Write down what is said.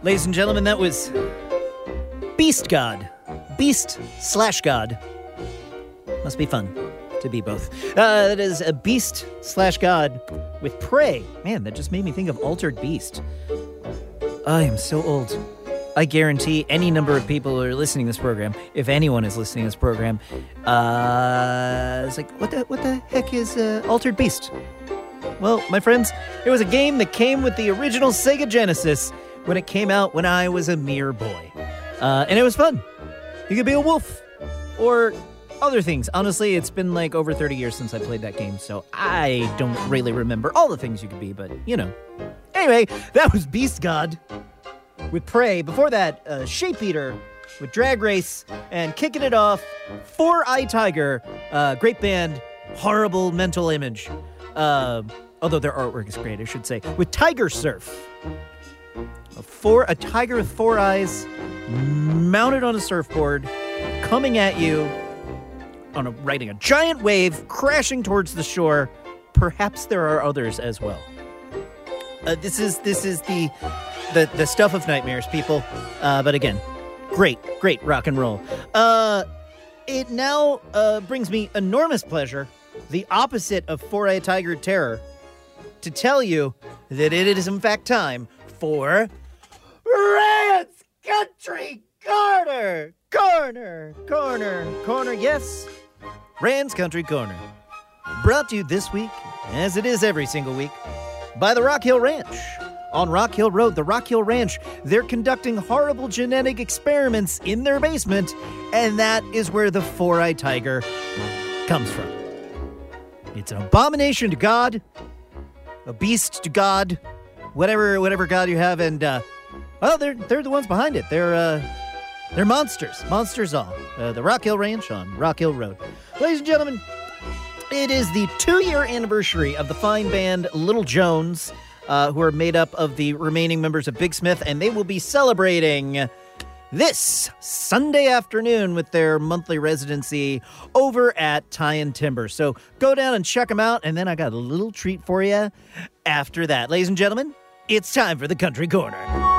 Ladies and gentlemen, that was Beast God. Beast/God. Must be fun to be both. That is a Beast/God with Prey. Man, that just made me think of Altered Beast. I am so old. I guarantee any number of people who are listening to this program, if anyone is listening to this program, it's like, what the heck is Altered Beast? Well, my friends, it was a game that came with the original Sega Genesis when it came out when I was a mere boy. And it was fun. You could be a wolf or other things. Honestly, it's been like over 30 years since I played that game, so I don't really remember all the things you could be, but you know. Anyway, that was Beast God with Prey. Before that, Shape Eater with Drag Race, and kicking it off, Four Eye Tiger, great band, horrible mental image. Although their artwork is great, I should say, with Tiger Surf. A tiger with four eyes, mounted on a surfboard, coming at you, riding a giant wave, crashing towards the shore. Perhaps there are others as well. This is the stuff of nightmares, people. But again, great rock and roll. It now brings me enormous pleasure, the opposite of Four-Eyed Tiger terror, to tell you that it is in fact time for Rand's Country Corner. Corner. Yes, Rand's Country Corner. Brought to you this week, as it is every single week, by the Rock Hill Ranch. On Rock Hill Road, the Rock Hill Ranch, they're conducting horrible genetic experiments in their basement, and that is where the Four-Eyed Tiger comes from. It's an abomination to God, a beast to God, whatever God you have, and they're the ones behind it. They're monsters all. The Rock Hill Ranch on Rock Hill Road. Ladies and gentlemen, it is the 2-year anniversary of the fine band Little Jones, who are made up of the remaining members of Big Smith, and they will be celebrating this Sunday afternoon with their monthly residency over at Tie and Timber. So go down and check them out, and then I got a little treat for you after that. Ladies and gentlemen, it's time for the Country Corner.